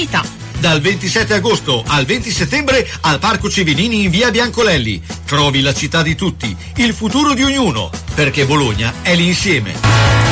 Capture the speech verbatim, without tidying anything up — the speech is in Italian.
vita. Dal ventisette agosto al venti settembre al Parco Civinini in via Biancolelli. Trovi la città di tutti, il futuro di ognuno, perché Bologna è l'insieme.